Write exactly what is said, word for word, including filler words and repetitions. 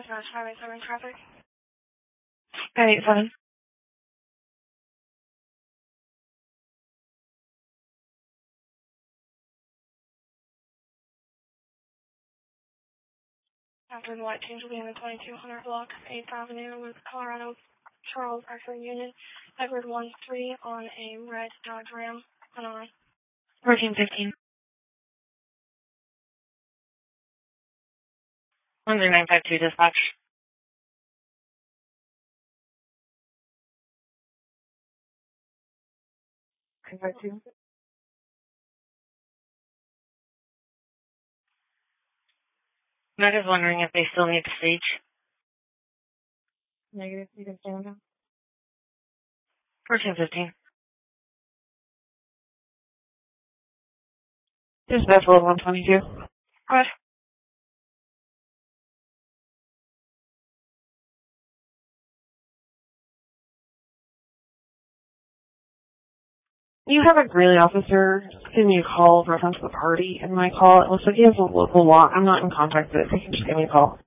Dispatch Highway seven traffic. five eight seven. After the light change will be in the twenty-two hundred block, eighth Avenue with Colorado Charles Arthur Unit, Edward one three on a red Dodge Ram, on fourteen fifteen. one three nine five two dispatch. nine five two. I'm just wondering if they still need the stage. Negative, you can stand down. fourteen fifteen. Dispatch roll one twenty-two. What? You have a Greeley officer giving me a call reference to the party in my call. It looks like he has a local lot. I'm not in contact with it. You can just give me a call.